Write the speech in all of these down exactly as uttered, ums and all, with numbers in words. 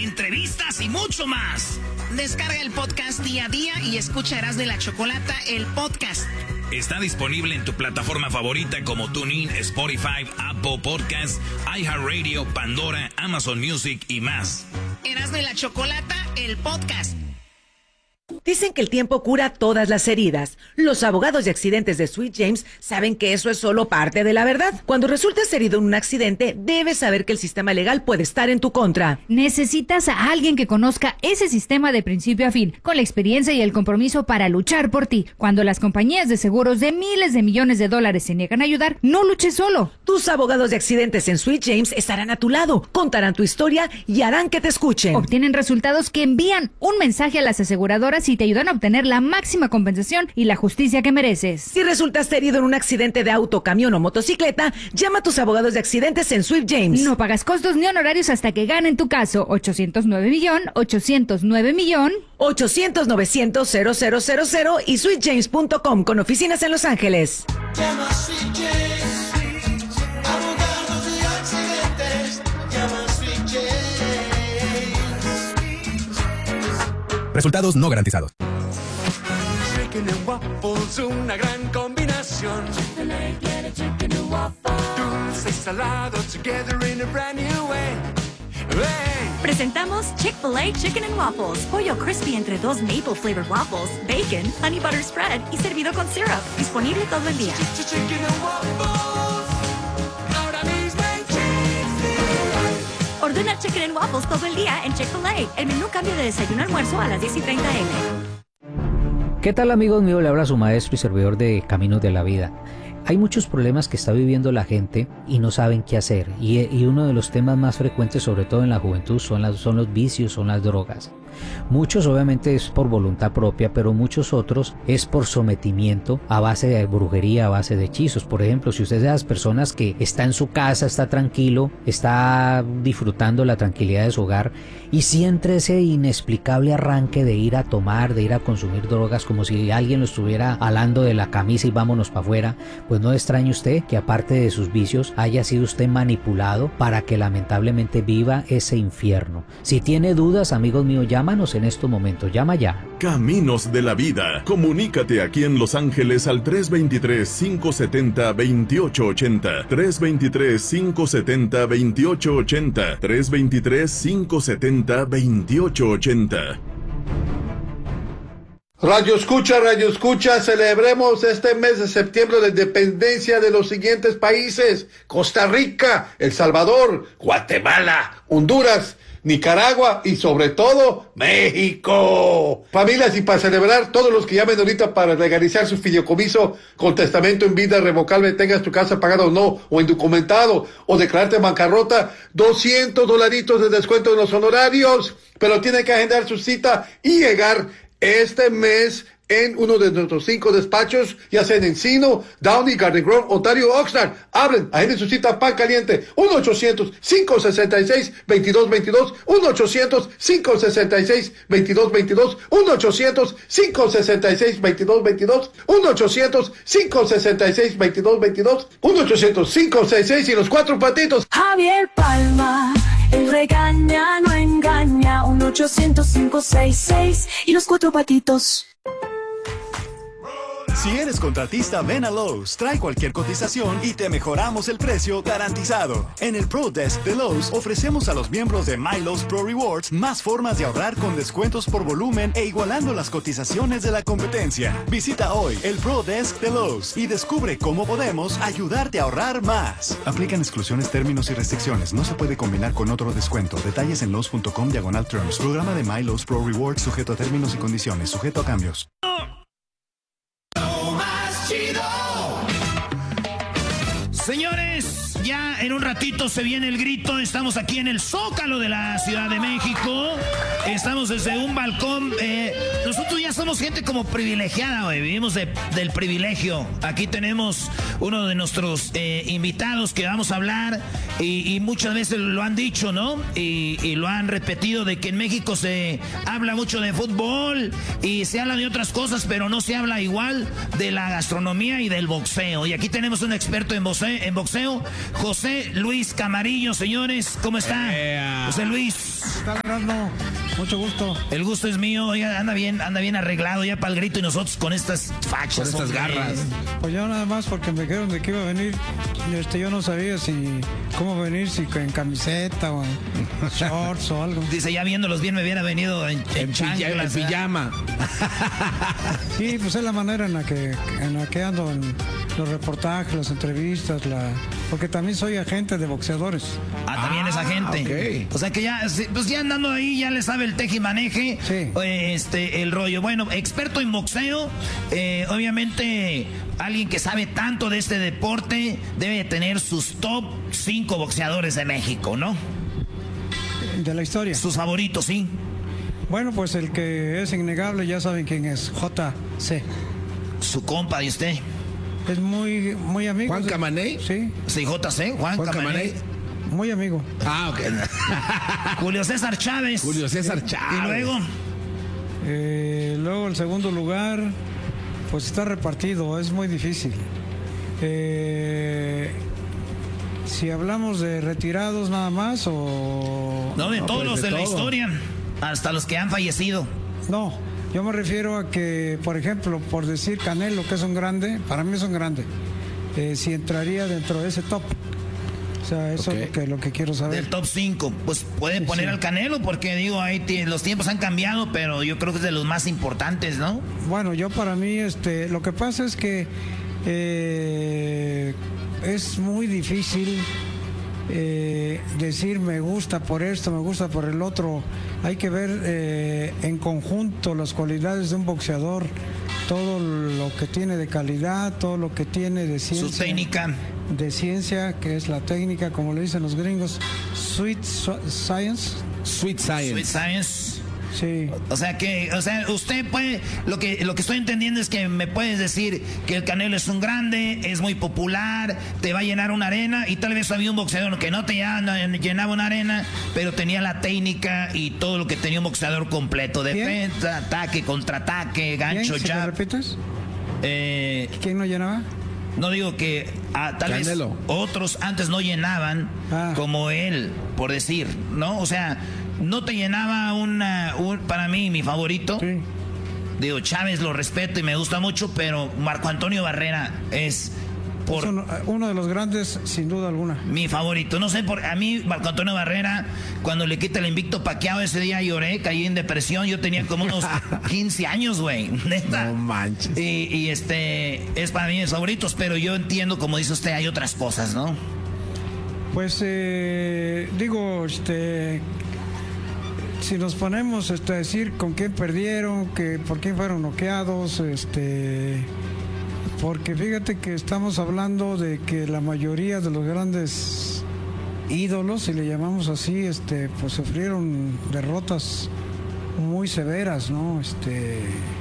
entrevistas y mucho más. Descarga el podcast día a día y escucha Erasmo y la Chocolata, el podcast. Está disponible en tu plataforma favorita como TuneIn, Spotify, Apple Podcasts, iHeartRadio, Pandora, Amazon Music y más. Erasmo y la Chocolata, el podcast. Dicen que el tiempo cura todas las heridas. Los abogados de accidentes de Sweet James saben que eso es solo parte de la verdad. Cuando resultes herido en un accidente, debes saber que el sistema legal puede estar en tu contra. Necesitas a alguien que conozca ese sistema de principio a fin, con la experiencia y el compromiso para luchar por ti. Cuando las compañías de seguros de miles de millones de dólares se niegan a ayudar, no luches solo. Tus abogados de accidentes en Sweet James estarán a tu lado, contarán tu historia y harán que te escuchen. Obtienen resultados que envían un mensaje a las aseguradoras y te ayudan a obtener la máxima compensación y la justicia que mereces. Si resultaste herido en un accidente de auto, camión o motocicleta, llama a tus abogados de accidentes en Sweet James. No pagas costos ni honorarios hasta que ganen tu caso. ochocientos nueve millón, ochocientos nueve millón, ochocientos novecientos cero cero cero cero y sweet james punto com con oficinas en Los Ángeles. Llama a Sweet James, abogados de accidentes. Llama a Sweet James. Resultados no garantizados. Chicken and waffles, una gran combinación. Chick-fil-A, get a chicken and waffle. Dulce y salado together in a brand new way. Hey. Presentamos Chick-fil-A Chicken and Waffles. Pollo crispy entre dos maple flavored waffles, bacon, honey butter spread y servido con syrup. Disponible todo el día. Chicken and waffles. Ahora mismo en Chick-fil-A. Ordena Chicken and Waffles todo el día en Chick-fil-A. El menú cambia de desayuno a almuerzo a las diez y treinta eme. ¿Qué tal, amigos míos? Le habla su maestro y servidor de Caminos de la Vida. Hay muchos problemas que está viviendo la gente y no saben qué hacer. Y, y uno de los temas más frecuentes, sobre todo en la juventud, son, las, son los vicios, son las drogas. Muchos obviamente es por voluntad propia, pero muchos otros es por sometimiento a base de brujería, a base de hechizos. Por ejemplo, si usted es de las personas que está en su casa, está tranquilo, está disfrutando la tranquilidad de su hogar y siente ese inexplicable arranque de ir a tomar, de ir a consumir drogas, como si alguien lo estuviera alando de la camisa y vámonos para afuera, pues no extrañe usted que aparte de sus vicios haya sido usted manipulado para que lamentablemente viva ese infierno. Si tiene dudas, amigos míos, llámanos en estos momentos, llama ya. Caminos de la Vida. Comunícate aquí en Los Ángeles al tres dos tres, cinco siete cero, dos ocho ocho cero, tres dos tres, cinco siete cero, dos ocho ocho cero, tres dos tres, cinco siete cero, dos ocho ocho cero. Radio Escucha, Radio Escucha, celebremos este mes de septiembre la independencia de los siguientes países: Costa Rica, El Salvador, Guatemala, Honduras, Nicaragua y sobre todo México. Familias, y para celebrar, todos los que llamen ahorita para legalizar su fideicomiso con testamento en vida revocable, tengas tu casa pagada o no, o indocumentado, o declararte bancarrota, doscientos dolaritos de descuento en los honorarios, pero tienen que agendar su cita y llegar este mes en uno de nuestros cinco despachos, ya sea en Encino, Downey, Garden Grove, Ontario, Oxnard. Hablen, agenden su cita Pan Caliente, uno ochocientos, cinco sesenta y seis, veintidós veintidós, uno ochocientos, cinco sesenta y seis, veintidós veintidós, uno ochocientos, cinco sesenta y seis, veintidós veintidós, uno ochocientos, cinco sesenta y seis, veintidós veintidós, uno ochocientos, cinco sesenta y seis y los cuatro patitos. Javier Palma, el regaña, no engaña, uno ochocientos, cinco sesenta y seis y los cuatro patitos. Si eres contratista, ven a Lowe's, trae cualquier cotización y te mejoramos el precio garantizado. En el Pro Desk de Lowe's ofrecemos a los miembros de My Lowe's Pro Rewards más formas de ahorrar con descuentos por volumen e igualando las cotizaciones de la competencia. Visita hoy el Pro Desk de Lowe's y descubre cómo podemos ayudarte a ahorrar más. Aplican exclusiones, términos y restricciones. No se puede combinar con otro descuento. Detalles en Lowe's punto com diagonal terms. Programa de My Lowe's Pro Rewards sujeto a términos y condiciones. Sujeto a cambios. Señores, ya en un ratito se viene el grito. Estamos aquí en el Zócalo de la Ciudad de México Estamos desde un balcón. Eh, nosotros ya somos gente como privilegiada, güey. Vivimos de, del privilegio. Aquí tenemos uno de nuestros eh, invitados que vamos a hablar. Y, y muchas veces lo han dicho, ¿no? Y, y lo han repetido de que en México se habla mucho de fútbol y se habla de otras cosas, pero no se habla igual de la gastronomía y del boxeo. Y aquí tenemos un experto en boxeo, en boxeo José Luis Camarillo, señores. ¿Cómo está? Eh, José Luis. ¿Qué tal, Erasmo? Mucho gusto. El gusto es mío. Oiga, anda bien, anda bien arreglado ya para el grito y nosotros con estas fachas. Con estas garras. Pues yo nada más porque me dijeron de que iba a venir. Este, yo no sabía si cómo venir, si en camiseta o en shorts o algo. Dice, ya viéndolos bien me hubiera venido en, en, en chanclas, en pijama. Sí, pues es la manera en la que, en la que ando en los reportajes, las entrevistas, la... porque también soy agente de boxeadores. Ah, también ah, es agente. Okay. O sea que ya, pues ya andando ahí, ya le sabe el tejimaneje. Sí. Este, el rollo. Bueno, experto en boxeo, eh, obviamente alguien que sabe tanto de este deporte debe tener sus top cinco boxeadores de México, ¿no? De la historia. Sus favoritos, sí. Bueno, pues el que es innegable, ya saben quién es, J C. Su compa de usted. Es muy, muy amigo. ¿Juan Camaney? Sí. Sí, J C, Juan, Juan Camaney. Muy amigo. Ah, ok. Julio César Chávez. Julio César Chávez. Y luego. Eh, luego el segundo lugar, pues está repartido, es muy difícil. Eh, si hablamos de retirados nada más o... No, de no, todos pues los de, de la historia, hasta los que han fallecido. No, yo me refiero a que, por ejemplo, por decir Canelo, que es un grande, para mí es un grande, eh, si entraría dentro de ese top. O sea, eso okay. es lo que, lo que quiero saber. Del top cinco, pues pueden poner sí. al Canelo, porque digo, ahí t- los tiempos han cambiado, pero yo creo que es de los más importantes, ¿no? Bueno, yo para mí, este, lo que pasa es que eh, es muy difícil eh, decir me gusta por esto, me gusta por el otro. Hay que ver eh, en conjunto las cualidades de un boxeador, todo lo que tiene de calidad, todo lo que tiene de ciencia. Su técnica. De ciencia, que es la técnica, como le dicen los gringos, sweet science. Sweet science. Sweet science. Sí. O sea que, o sea, usted puede, lo que, lo que estoy entendiendo es que me puedes decir que el Canelo es un grande, es muy popular, te va a llenar una arena, y tal vez había un boxeador que no te llenaba una arena, pero tenía la técnica y todo lo que tenía un boxeador completo: defensa, ¿quién? Ataque, contraataque, gancho, ¿quién? jab. ¿Me repites? Eh, ¿Quién no llenaba? No digo que ah, tal Canelo. vez otros antes no llenaban ah. como él, por decir, ¿no? O sea, no te llenaba una, un, para mí, mi favorito. Sí. Digo, Chávez lo respeto y me gusta mucho, pero Marco Antonio Barrera es... Por es uno, uno de los grandes, sin duda alguna. Mi favorito. No sé, por a mí, Marco Antonio Barrera, cuando le quita el invicto Pacquiao, ese día lloré, caí en depresión. Yo tenía como unos quince años, güey. Neta. No manches. Y, y este, es para mí mis favoritos, pero yo entiendo, como dice usted, hay otras cosas, ¿no? Pues, eh, digo, este... si nos ponemos este, a decir con quién perdieron, que por quién fueron noqueados, este... porque fíjate que estamos hablando de que la mayoría de los grandes ídolos, si le llamamos así, este, pues sufrieron derrotas muy severas, ¿no? Este,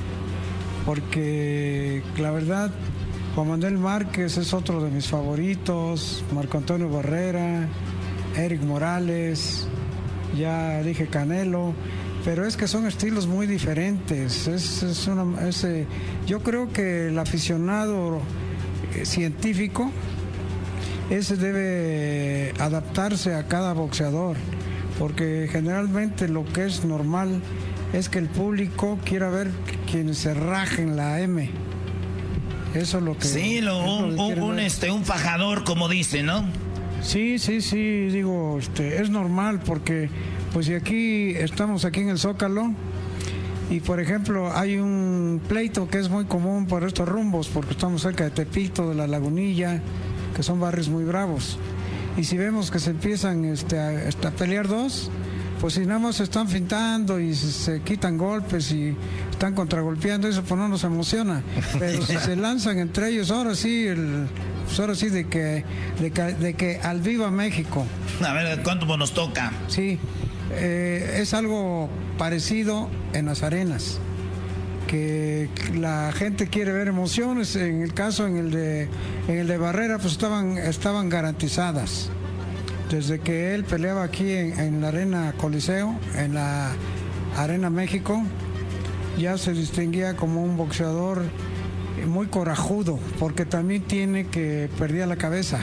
porque la verdad, Juan Manuel Márquez es otro de mis favoritos, Marco Antonio Barrera, Eric Morales, ya dije Canelo. Pero es que son estilos muy diferentes. Es, es una, es, eh, yo creo que el aficionado eh, científico ese debe adaptarse a cada boxeador, porque generalmente lo que es normal es que el público quiera ver quienes se rajen la M. Eso es lo que... Sí, lo, un, lo que un, un, este, un fajador, como dice, ¿no? Sí, sí, sí, digo, este, es normal porque... pues si aquí estamos aquí en el Zócalo y por ejemplo hay un pleito que es muy común por estos rumbos, porque estamos cerca de Tepito, de La Lagunilla, que son barrios muy bravos, y si vemos que se empiezan este, a, a pelear dos, pues si nada más se están fintando y se, se quitan golpes y están contragolpeando, eso pues no nos emociona, pero si se lanzan entre ellos, ahora sí el... pues ahora sí de que, de que de que al viva México. A ver cuánto nos toca. Sí. eh, es algo parecido en las arenas, que la gente quiere ver emociones. En el caso, en el de, en el de Barrera, pues estaban, estaban garantizadas. Desde que él peleaba aquí en, en la Arena Coliseo, en la Arena México, ya se distinguía como un boxeador muy corajudo, porque también tiene que perdía la cabeza.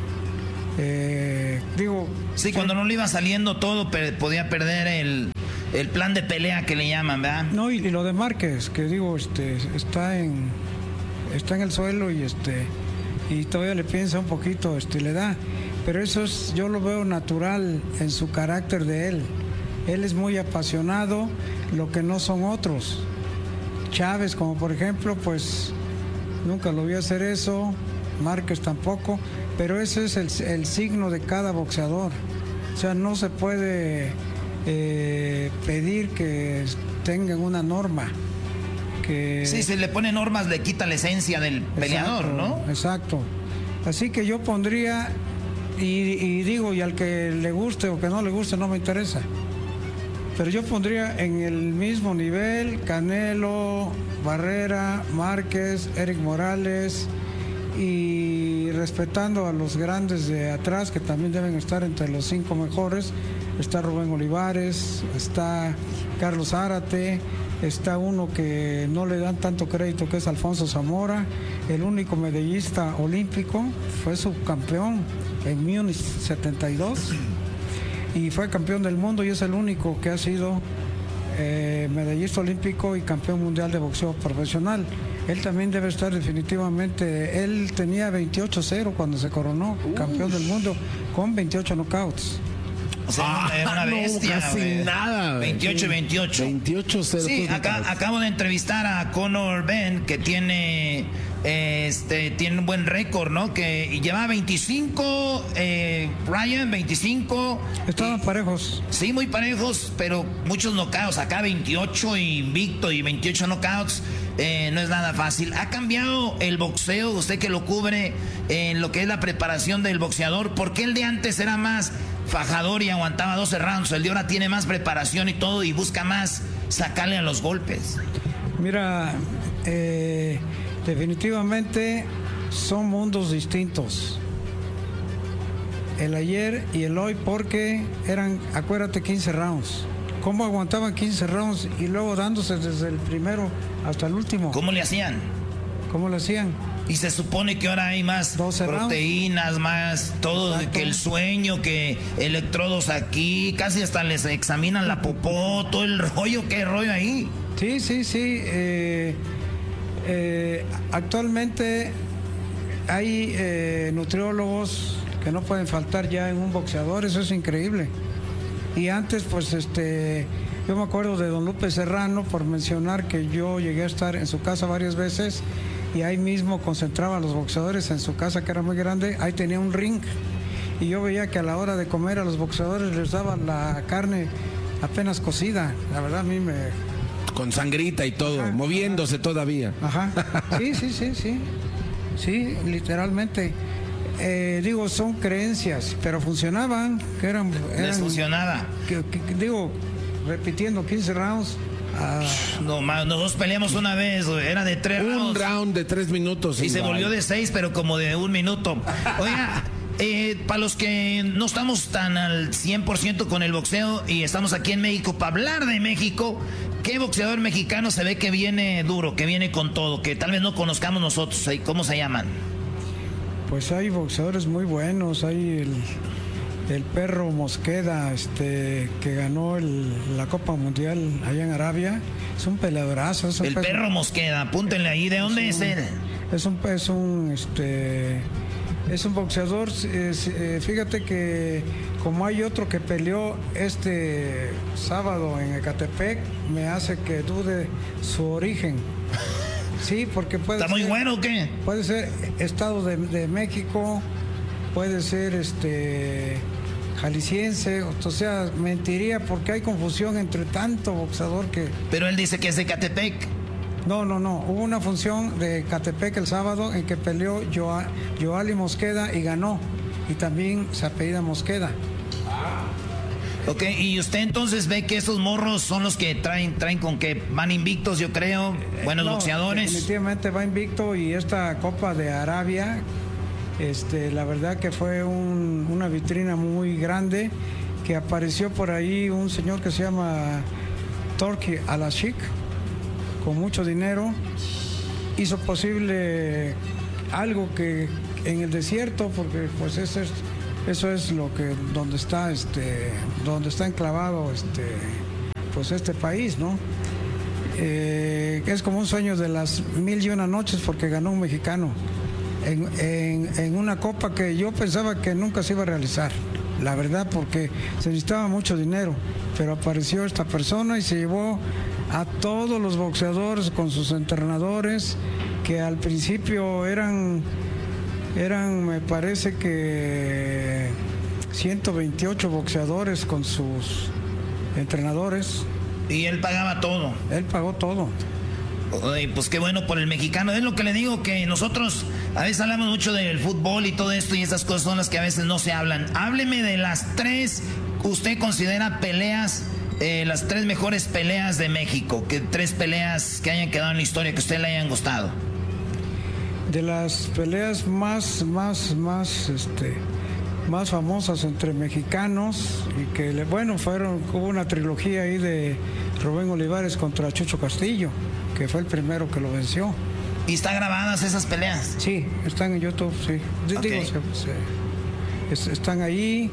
Eh, digo... Sí, cuando no le iba saliendo todo, per, podía perder el, el plan de pelea que le llaman, ¿verdad? No, y, y lo de Márquez, que digo, este, está en está en el suelo y este y todavía le piensa un poquito, este, le da. Pero eso es, yo lo veo natural en su carácter de él. Él es muy apasionado, lo que no son otros. Chávez, como por ejemplo, pues nunca lo vi hacer eso, Márquez tampoco, pero ese es el, el signo de cada boxeador. O sea, no se puede eh, pedir que tengan una norma. Que... Sí, si le pone normas le quita la esencia del peleador, exacto, ¿no? Exacto. Así que yo pondría, y, y digo, y al que le guste o que no le guste no me interesa, pero yo pondría en el mismo nivel Canelo, Barrera, Márquez, Eric Morales, y respetando a los grandes de atrás, que también deben estar entre los cinco mejores. Está Rubén Olivares, está Carlos Zárate, está uno que no le dan tanto crédito, que es Alfonso Zamora, el único medallista olímpico, fue subcampeón en Múnich setenta y dos y fue campeón del mundo, y es el único que ha sido eh, medallista olímpico y campeón mundial de boxeo profesional. Él también debe estar definitivamente. Él tenía veintiocho cero cuando se coronó campeón del mundo con veintiocho knockouts. O sea, ah, era una bestia. No, casi wey. nada. veintiocho veintiocho. veintiocho cero. Sí, acá, acabo de entrevistar a Conor Benn, que tiene este tiene un buen récord, ¿no? Que lleva veinticinco, eh, Ryan, veinticinco. Estaban y, parejos. Sí, muy parejos, pero muchos knockouts. Acá veintiocho invicto y veintiocho knockouts. Eh, no es nada fácil. ¿Ha cambiado el boxeo, usted que lo cubre, en lo que es la preparación del boxeador? ¿Por qué el de antes era más fajador y aguantaba doce rounds? El de ahora tiene más preparación y todo, y busca más sacarle a los golpes. Mira, eh, definitivamente son mundos distintos, el ayer y el hoy, porque eran, acuérdate, quince rounds. ¿Cómo aguantaban quince rounds y luego dándose desde el primero hasta el último? ¿Cómo le hacían? ¿Cómo le hacían? Y se supone que ahora hay más proteínas, rounds. Más todo, exacto, que el sueño, que electrodos aquí, casi hasta les examinan la popó, todo el rollo, ¿qué rollo ahí? Sí, sí, sí. Eh, eh, actualmente hay eh, nutriólogos que no pueden faltar ya en un boxeador, eso es increíble. Y antes, pues, este, yo me acuerdo de don Lupe Serrano, por mencionar que yo llegué a estar en su casa varias veces, y ahí mismo concentraba a los boxeadores en su casa, que era muy grande. Ahí tenía un ring, y yo veía que a la hora de comer a los boxeadores les daban la carne apenas cocida. La verdad, a mí me... Con sangrita y todo, ajá, moviéndose todavía. Ajá, sí, sí, sí, sí, sí, literalmente. Eh, digo, son creencias, pero funcionaban, que eran... eran Les funcionaba. Que, que, digo, repitiendo quince rounds. Uh, no, más, nosotros peleamos una vez, era de tres un rounds. Un round de tres minutos. Y igual. Se volvió de seis, pero como de un minuto. Oiga, eh, para los que no estamos tan al cien por ciento con el boxeo y estamos aquí en México, para hablar de México, ¿qué boxeador mexicano se ve que viene duro, que viene con todo, que tal vez no conozcamos nosotros? ¿Cómo se llaman? Pues hay boxeadores muy buenos, hay el, el Perro Mosqueda, este, que ganó el, la Copa Mundial allá en Arabia, es un peleadorazo. Es un el peso, Perro Mosqueda, apúntenle ahí, ¿de dónde es, un, es él? Es un, es un, este, es un boxeador, es, eh, fíjate que como hay otro que peleó este sábado en Ecatepec, me hace que dude su origen. Sí, porque puede ¿Está ser, muy bueno o qué? Puede ser Estado de, de México, puede ser este jalisciense, o sea, mentiría porque hay confusión entre tanto boxeador que... Pero él dice que es de Ecatepec. No, no, no, hubo una función de Ecatepec el sábado en que peleó Joa, Joali Mosqueda y ganó, y también se apellida Mosqueda. Ok, y usted entonces ve que esos morros son los que traen, traen con que van invictos, yo creo, buenos no, boxeadores. Definitivamente va invicto, y esta Copa de Arabia, este, la verdad que fue un, una vitrina muy grande, que apareció por ahí un señor que se llama Turki Al-Ashik, con mucho dinero, hizo posible algo que en el desierto, porque pues eso es, eso es lo que donde está este donde está enclavado este pues este país, ¿no? Eh, es como un sueño de las mil y una noches, porque ganó un mexicano en, en, en una copa que yo pensaba que nunca se iba a realizar, la verdad, porque se necesitaba mucho dinero, pero apareció esta persona y se llevó a todos los boxeadores con sus entrenadores, que al principio eran, eran me parece que ciento veintiocho boxeadores con sus entrenadores. Y él pagaba todo. Él pagó todo. Ay, pues qué bueno por el mexicano. Es lo que le digo, que nosotros a veces hablamos mucho del fútbol y todo esto, y esas cosas son las que a veces no se hablan. Hábleme de las tres, usted considera peleas, eh, las tres mejores peleas de México, que tres peleas que hayan quedado en la historia, que a usted le hayan gustado. De las peleas más, más, más, este, más famosas entre mexicanos, y que, bueno, fueron, hubo una trilogía ahí de Rubén Olivares contra Chucho Castillo, que fue el primero que lo venció. ¿Y están grabadas esas peleas? Sí, están en YouTube, sí. Okay. Digo, se, se, están ahí.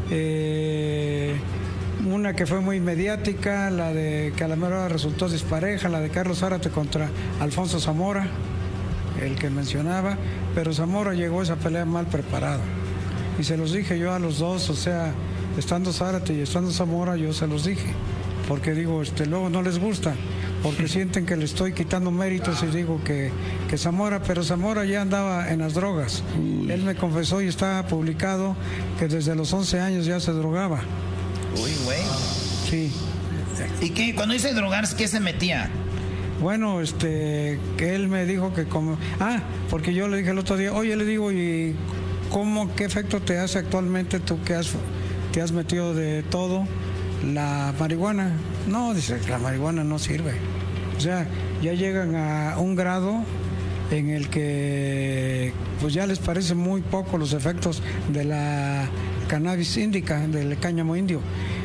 Eh, una que fue muy mediática, la de que a la mera hora resultó dispareja, la de Carlos Zárate contra Alfonso Zamora, el que mencionaba, pero Zamora llegó a esa pelea mal preparado. Y se los dije yo a los dos, o sea, estando Zárate y estando Zamora, yo se los dije. Porque digo, este, luego no les gusta, porque sienten que le estoy quitando méritos y digo que, que Zamora, pero Zamora ya andaba en las drogas. Uy. Él me confesó y está publicado que desde los once años ya se drogaba. Uy, güey. Sí. ¿Y qué? Cuando dice drogarse, ¿qué se metía? Bueno, este, que él me dijo que como... Ah, porque yo le dije el otro día, oye, le digo, ¿y cómo, qué efecto te hace actualmente tú que has, te has metido de todo? La marihuana. No, dice, la marihuana no sirve. O sea, ya llegan a un grado en el que pues ya les parece muy poco los efectos de la cannabis índica, del cáñamo indio.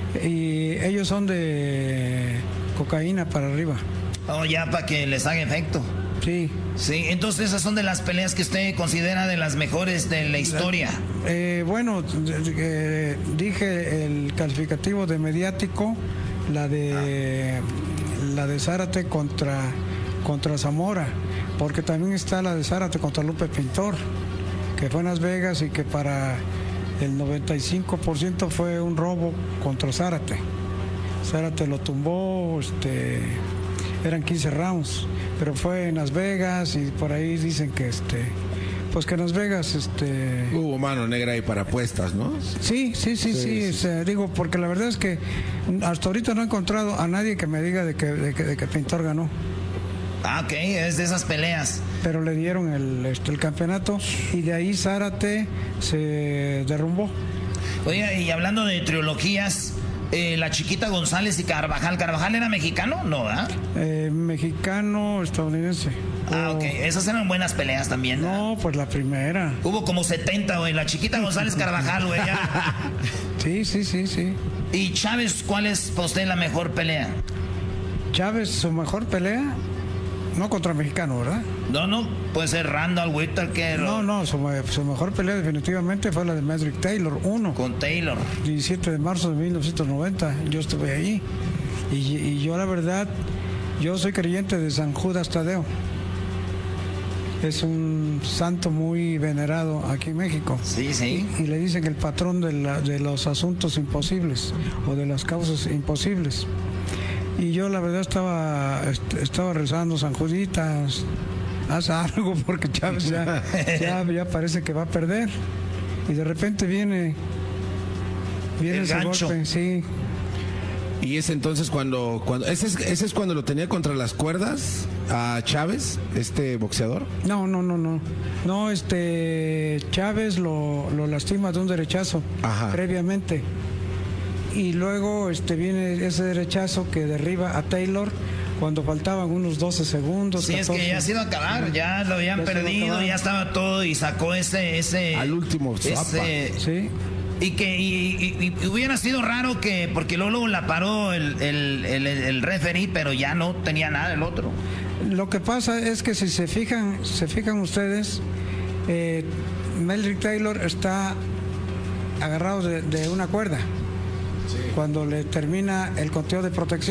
Y ellos son de cocaína para arriba. Oh, ya para que les haga efecto. Sí. Sí, entonces esas son de las peleas que usted considera de las mejores de la historia. Eh, bueno, eh, dije el calificativo de mediático, la de ah. la de Zárate contra, contra Zamora, porque también está la de Zárate contra Lupe Pintor, que fue en Las Vegas y que para el noventa y cinco por ciento fue un robo contra Zárate. Zárate lo tumbó, este... eran quince rounds, pero fue en Las Vegas y por ahí dicen que este, pues que en Las Vegas este hubo mano negra ahí para apuestas, ¿no? Sí, sí, sí, sí, sí, sí. O sea, digo, porque la verdad es que hasta ahorita no he encontrado a nadie que me diga de que, de que, de que Pintor ganó. Ah, ok, es de esas peleas. Pero le dieron el, este, el campeonato y de ahí Zárate se derrumbó. Oye, y hablando de trilogías, Eh, la Chiquita González y Carvajal. ¿Carvajal era mexicano? No, ¿verdad? Eh, mexicano, estadounidense. Ah, ok. Esas eran buenas peleas también, ¿no? No, pues la primera. Hubo como setenta, güey. La Chiquita González Carvajal, güey. Sí, sí, sí, sí. ¿Y Chávez, cuál es para usted la mejor pelea? Chávez, su mejor pelea, no contra mexicano, ¿verdad? No, no, puede ser Randall Whittaker. No, no, su, su mejor pelea definitivamente fue la de Medrick Taylor, uno. Con Taylor. diecisiete de marzo de mil novecientos noventa, yo estuve ahí. Y, y yo la verdad, yo soy creyente de San Judas Tadeo. Es un santo muy venerado aquí en México. Sí, sí. Y, y le dicen el patrón de, la, de los asuntos imposibles o de las causas imposibles. Y yo la verdad estaba, estaba rezando, San Juditas, haz algo porque Chávez ya, ya, ya parece que va a perder. Y de repente viene, viene el ese gancho. golpe, sí. Y es entonces cuando, cuando ese, es, ese es cuando lo tenía contra las cuerdas a Chávez, este boxeador. No, no, no, no. No, este Chávez lo, lo lastima de un derechazo. Ajá. Previamente. y luego este viene ese derechazo que derriba a Taylor cuando faltaban unos doce segundos. Sí, catorce. Es que ya se iba a acabar, ya lo habían ya perdido, ya estaba todo y sacó ese... ese al último, ese, sí. Y que y, y, y hubiera sido raro que, porque luego, luego la paró el, el, el, el referee, pero ya no tenía nada el otro. Lo que pasa es que si se fijan, se fijan ustedes, eh, Meldrick Taylor está agarrado de, de una cuerda. Sí. Cuando le termina el conteo de protección.